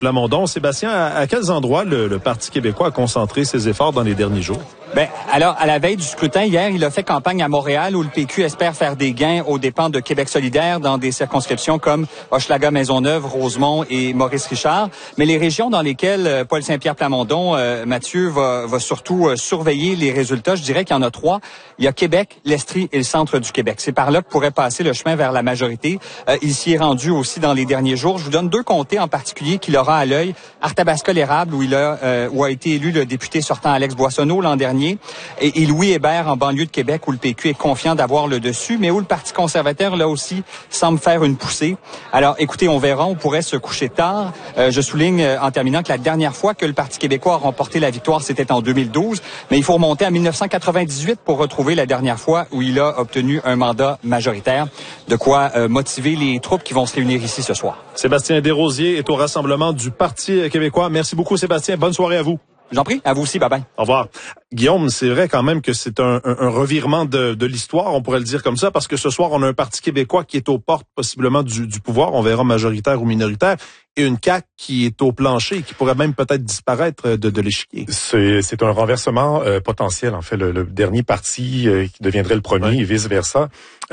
Plamondon. Sébastien, à quels endroits le Parti québécois a concentré ses efforts dans les derniers jours? Alors, à la veille du scrutin, hier, il a fait campagne à Montréal où le PQ espère faire des gains aux dépens de Québec solidaire dans des circonscriptions comme Hochelaga-Maisonneuve, Rosemont et Maurice-Richard. Mais les régions dans lesquelles Paul Saint-Pierre Plamondon, Mathieu, va surtout surveiller les résultats, je dirais qu'il y en a 3. Il y a Québec, l'Estrie et le centre du Québec. C'est par là que pourrait passer le chemin vers la majorité. Il s'y est rendu aussi dans les derniers jours. Je vous donne 2 comtés en particulier qu'il aura à l'œil. Arthabasca-l'Érable, où a été élu le député sortant Alex Boissonneau l'an dernier. Et Louis Hébert en banlieue de Québec où le PQ est confiant d'avoir le dessus, mais où le Parti conservateur, là aussi, semble faire une poussée. Alors, écoutez, on verra, on pourrait se coucher tard. Je souligne en terminant que la dernière fois que le Parti québécois a remporté la victoire, c'était en 2012, mais il faut remonter à 1998 pour retrouver la dernière fois où il a obtenu un mandat majoritaire. De quoi motiver les troupes qui vont se réunir ici ce soir. Sébastien Desrosiers est au rassemblement du Parti québécois. Merci beaucoup, Sébastien. Bonne soirée à vous. J'en prie, à vous aussi, bye-bye. Au revoir. Guillaume, c'est vrai quand même que c'est un revirement de l'histoire, on pourrait le dire comme ça, parce que ce soir, on a un Parti québécois qui est aux portes possiblement du pouvoir, on verra majoritaire ou minoritaire, et une CAQ qui est au plancher et qui pourrait même peut-être disparaître de l'échiquier. C'est un renversement potentiel, en fait, le dernier parti qui deviendrait le premier et vice-versa.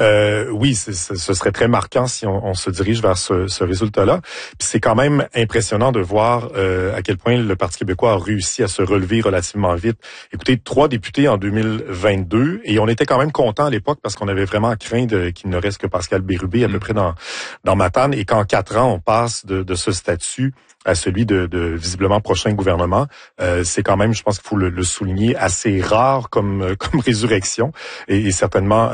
Oui, ce serait très marquant si on se dirige vers ce résultat-là. Puis c'est quand même impressionnant de voir à quel point le Parti québécois a réussi à se relever relativement vite. Écoutez, 3 députés en 2022, et on était quand même content à l'époque parce qu'on avait vraiment craint qu'il ne reste que Pascal Bérubé à peu près dans Matane, et qu'en 4 ans, on passe de ce statut à celui de visiblement prochain gouvernement. C'est quand même, je pense qu'il faut le souligner, assez rare comme résurrection. Et certainement,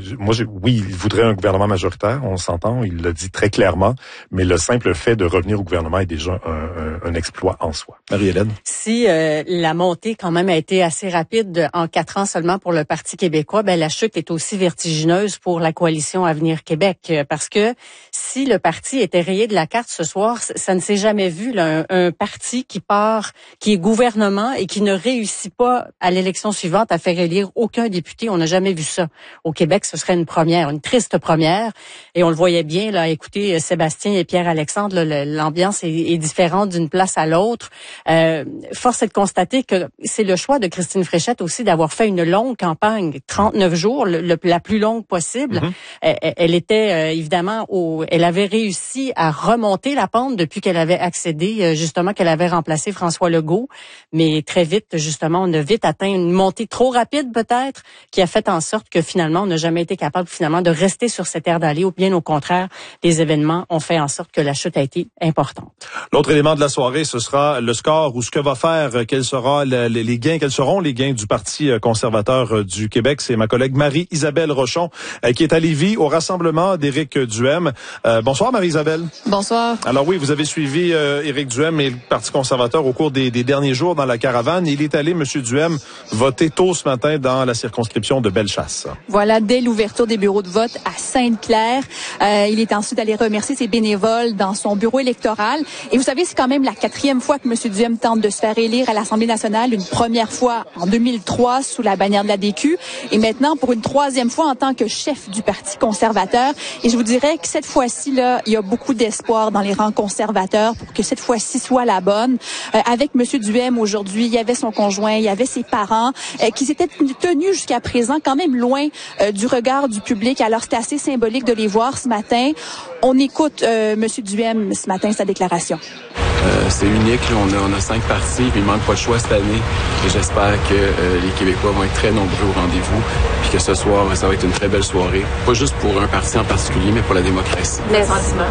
oui, il voudrait un gouvernement majoritaire, on s'entend, il l'a dit très clairement, mais le simple fait de revenir au gouvernement est déjà un exploit en soi. Marie-Hélène? Si la montée quand même a été assez rapide en 4 ans seulement pour le Parti québécois, la chute est aussi vertigineuse pour la coalition Avenir Québec, parce que si le parti était rayé de la carte ce soir, ça ne s'est jamais vu là, un parti qui est gouvernement et qui ne réussit pas à l'élection suivante à faire élire aucun député. On n'a jamais vu ça. Au Québec, ce serait une première, une triste première. Et on le voyait bien, là, écoutez, Sébastien et Pierre-Alexandre, l'ambiance est différente d'une place à l'autre. Force est de constater que c'est le choix de Christine Fréchette aussi d'avoir fait une longue campagne, 39 jours, la plus longue possible. Elle était évidemment elle avait réussi à remonter la pente depuis qu'elle avait accédé, justement, qu'elle avait remplacé François Legault. Mais très vite, justement, on a vite atteint une montée trop rapide peut-être, qui a fait en sorte que finalement, on n'a jamais été capable finalement de rester sur cette aire d'aller, ou bien au contraire, les événements ont fait en sorte que la chute a été importante. L'autre élément de la soirée, ce sera le score ou ce que va faire, quels seront les gains du Parti conservateur du Québec. C'est ma collègue Marie-Isabelle Rochon qui est à Lévis au rassemblement d'Éric Duhem. Bonsoir Marie-Isabelle. Bonsoir. Alors oui, vous avez suivi Éric Duhem et le Parti conservateur au cours des derniers jours dans la caravane. Il est allé, M. Duhem, voter tôt ce matin dans la circonscription de Bellechasse. Voilà, dès l'ouverture des bureaux de vote à Sainte-Claire. Il est ensuite allé remercier ses bénévoles dans son bureau électoral. Et vous savez, c'est quand même la 4e fois que M. Duhem tente de se faire élire à l'Assemblée nationale. Une première fois en 2003 sous la bannière de la DQ. Et maintenant, pour une 3e fois en tant que chef du Parti conservateur. Et je vous dirais que cette fois-ci, là, il y a beaucoup d'espoir dans les rangs conservateurs pour que cette fois-ci soit la bonne. Avec M. Duhem aujourd'hui, il y avait son conjoint, il y avait ses parents qui s'étaient tenus jusqu'à présent quand même loin du regard du public. Alors, c'était assez symbolique de les voir ce matin. On écoute M. Duhem ce matin, sa déclaration. C'est unique, là. On a 5 partis, puis il manque pas de choix cette année. Et j'espère que les Québécois vont être très nombreux au rendez-vous, puis que ce soir, ça va être une très belle soirée. Pas juste pour un parti en particulier, mais pour la démocratie. Les sentiments.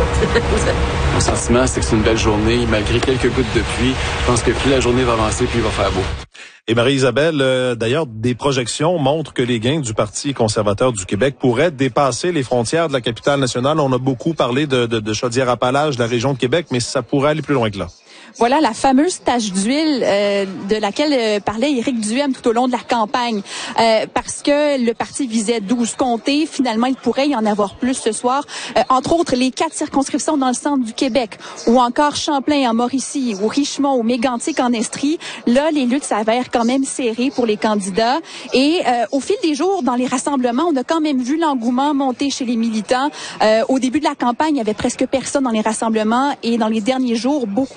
Mon sentiment, c'est que c'est une belle journée, malgré quelques gouttes de pluie. Je pense que plus la journée va avancer, plus il va faire beau. Et Marie-Isabelle, d'ailleurs, des projections montrent que les gains du Parti conservateur du Québec pourraient dépasser les frontières de la capitale nationale. On a beaucoup parlé de Chaudière-Appalaches, de la région de Québec, mais ça pourrait aller plus loin que là. Voilà la fameuse tache d'huile de laquelle parlait Éric Duhem tout au long de la campagne. Parce que le parti visait 12 comtés, finalement, il pourrait y en avoir plus ce soir. Entre autres, les 4 circonscriptions dans le centre du Québec, ou encore Champlain en Mauricie, ou Richemont, ou Mégantic en Estrie. Là, les luttes s'avèrent quand même serrées pour les candidats. Et au fil des jours, dans les rassemblements, on a quand même vu l'engouement monter chez les militants. Au début de la campagne, il y avait presque personne dans les rassemblements. Et dans les derniers jours, beaucoup